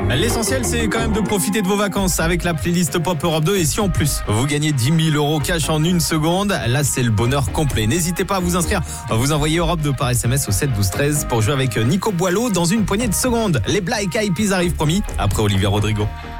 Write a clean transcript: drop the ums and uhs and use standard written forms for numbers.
L'essentiel, c'est quand même de profiter de vos vacances avec la playlist Pop Europe 2. Et si en plus, vous gagnez 10 000 € cash en une seconde, là, c'est le bonheur complet. N'hésitez pas à vous inscrire. Vous envoyez Europe 2 par SMS au 7 12 13 pour jouer avec Nico Boileau dans une poignée de secondes. Les Black Eyed Peas arrivent, promis, après Olivia Rodrigo.